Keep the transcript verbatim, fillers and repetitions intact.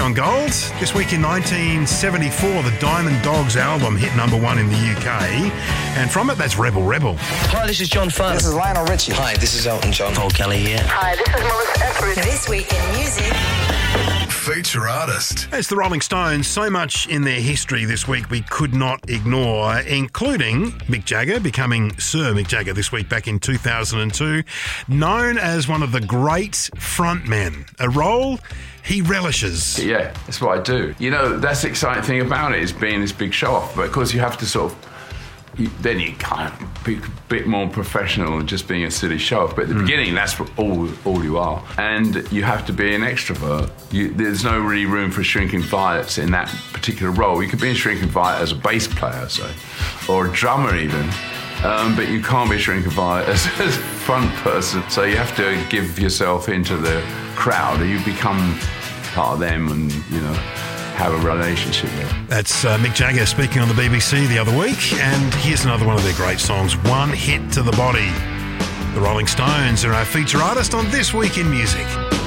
on Gold. This week in nineteen seventy-four, the Diamond Dogs album hit number one in the U K. And from it, that's Rebel Rebel. Hi, this is John Farr. This is Lionel Richie. Hi, this is Elton John. Paul Kelly here. Hi, this is Melissa Etheridge. This week in music. Feature artist. It's the Rolling Stones. So much in their history this week we could not ignore, including Mick Jagger becoming Sir Mick Jagger this week back in two thousand two, known as one of the great frontmen, a role he relishes. Yeah, that's what I do. You know, that's the exciting thing about it, is being this big show off, but of course you have to sort of, you, then you kind of be a bit more professional than just being a silly show off. But at the mm. beginning, that's all all you are. And you have to be an extrovert. You, there's no really room for shrinking violets in that particular role. You could be a shrinking violet as a bass player, say, or a drummer even. Um, but you can't be a shrinking violet as a front person. So you have to give yourself into the crowd, or you become part of them and, you know, have a relationship with. That's uh, Mick Jagger speaking on the B B C the other week, and here's another one of their great songs, One Hit to the Body. The Rolling Stones are our feature artist on This Week in Music.